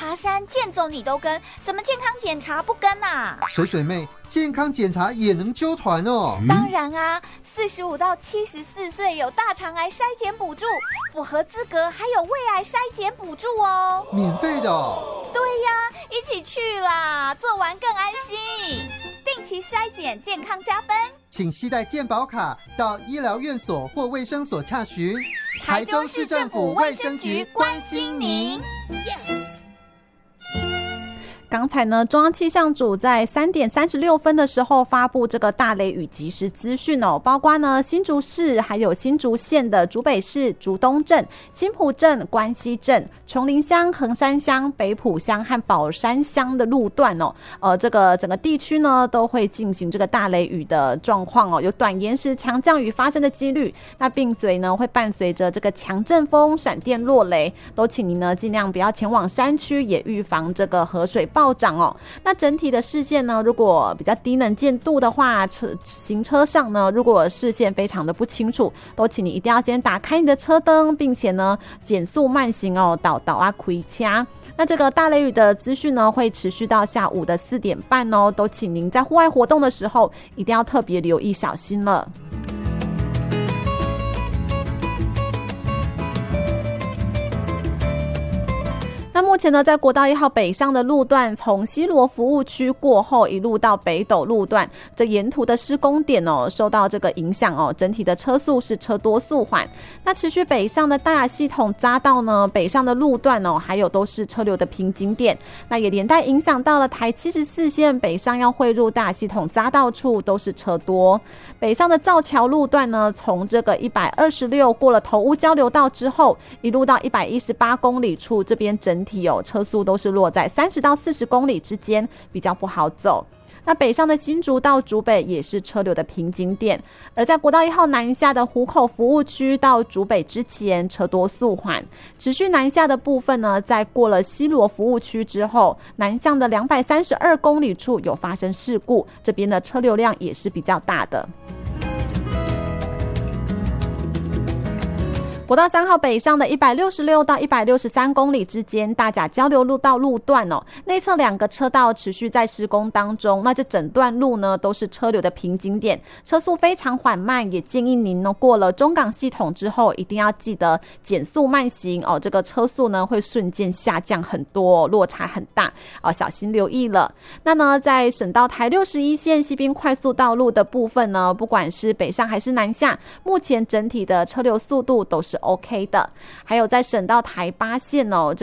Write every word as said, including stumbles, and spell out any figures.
爬山健走你都跟，怎么健康检查不跟啊？ 水水妹，健康检查也能揪团哦。 当然啊，四十五到七十四岁有大肠癌筛检补助，符合资格还有胃癌筛检补助哦。 免费的哦？ 对呀，一起去啦，做完更安心。定期筛检，健康加分。 请携带健保卡到医疗院所或卫生所洽询。 台中市政府卫生局关心您。Yes。 刚才呢，中央气象组在三点三十六分的时候发布这个大雷雨即时资讯哦，包括呢新竹市还有新竹县的竹北市、竹东镇、新埔镇、关西镇、琼林乡、横山乡、北埔乡和宝山乡的路段哦，呃，这个整个地区呢都会进行这个大雷雨的状况哦，有短延时强降雨发生的几率。那并随呢会伴随着这个强阵风、闪电落雷，都请您呢尽量不要前往山区，也预防这个河水暴暴涨哦。那整体的视线呢，如果比较低能见度的话，车行车上呢，如果视线非常的不清楚，都请你一定要先打开你的车灯，并且呢减速慢行哦，导导啊开车。那这个大雷雨的资讯呢，会持续到下午的四点半哦，都请您在户外活动的时候一定要特别留意小心了。那目前呢，在国道一号北上的路段，从西螺服务区过后，一路到北斗路段，这沿途的施工点哦，受到这个影响哦，整体的车速是车多速缓。那持续北上的大雅系统匝道呢，北上的路段哦，还有都是车流的瓶颈点，那也连带影响到了台七十四线北上要汇入大雅系统匝道处都是车多。北上的造桥路段呢，从这个一百二十六过了头屋交流道之后，一路到一百一十八公里处，这边整体有车速都是落在三十到四十公里之间，比较不好走。那北上的新竹到竹北也是车流的瓶颈点，而在国道一号南下的湖口服务区到竹北之前，车多速缓。持续南下的部分呢，在过了西螺服务区之后，南向的两百三十二公里处有发生事故，这边的车流量也是比较大的。国道三号北上的一百六十六到一百六十三公里之间，大甲交流路道路段哦，内侧两个车道持续在施工当中，那这整段路呢都是车流的瓶颈点，车速非常缓慢，也建议您呢过了中港系统之后，一定要记得减速慢行哦，这个车速呢会瞬间下降很多，落差很大哦，小心留意了。那呢，在省道台六十一线西滨快速道路的部分呢，不管是北上还是南下，目前整体的车流速度都是OK 的。还有在省道台八线哦，